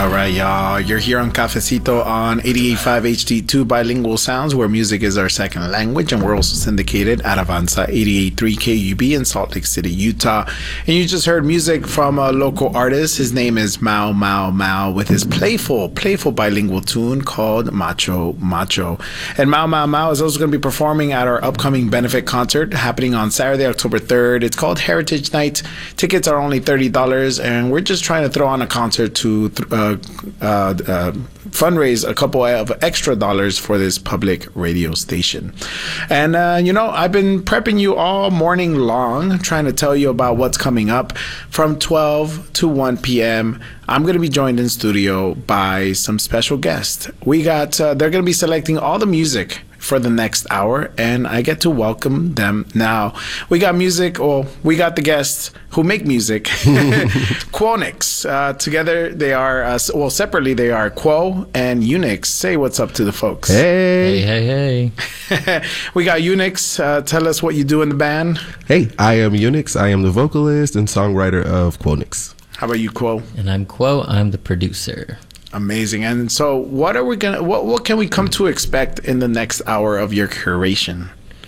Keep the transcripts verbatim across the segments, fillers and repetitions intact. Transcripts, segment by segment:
All right, y'all. You're here on Cafecito on eighty-eight point five H D two Bilingual Sounds, where music is our second language, and we're also syndicated at Avanza eighty-eight point three K U B in Salt Lake City, Utah. And you just heard music from a local artist. His name is Mau Mau Mau with his playful, playful bilingual tune called Macho Macho. And Mau Mau Mau is also going to be performing at our upcoming benefit concert happening on Saturday, October third. It's called Heritage Night. Tickets are only thirty dollars, and we're just trying to throw on a concert to uh, Uh, uh, fundraise a couple of extra dollars for this public radio station. And, uh, you know, I've been prepping you all morning long, trying to tell you about what's coming up from twelve to one p.m. I'm going to be joined in studio by some special guests. We got, uh, they're going to be selecting all the music for the next hour, and I get to welcome them now. We got music, or we got the guests who make music, Quonix. Uh, together they are, uh, well, separately they are Quo and Unix. Say what's up to the folks. Hey. Hey, hey, hey. We got Unix. Uh, tell us what you do in the band. Hey, I am Unix. I am the vocalist and songwriter of Quonix. How about you, Quo? And I'm Quo. I'm the producer. Amazing. And so what are we gonna what what can we come to expect in the next hour of your curation?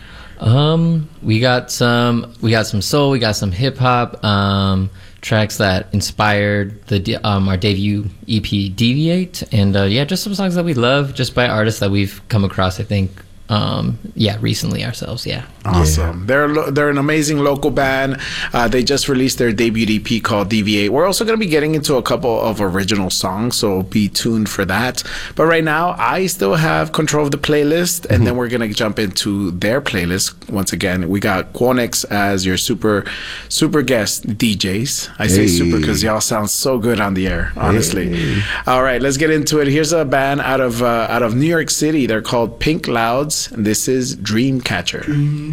Um we got some we got some soul, we got some hip hop, um tracks that inspired the um our debut E P Deviate, and uh yeah, just some songs that we love just by artists that we've come across, I think. Um yeah, recently ourselves. Yeah. Awesome. Yeah. They're lo- they're an amazing local band. Uh, they just released their debut E P called Deviate. We're also going to be getting into a couple of original songs, so be tuned for that. But right now, I still have control of the playlist, and mm-hmm. then we're going to jump into their playlist. Once again, we got Quonix as your super super guest D Js. I say hey. super because y'all sound so good on the air, honestly. Hey. All right, let's get into it. Here's a band out of uh, out of New York City. They're called Pink Louds, and this is Dreamcatcher.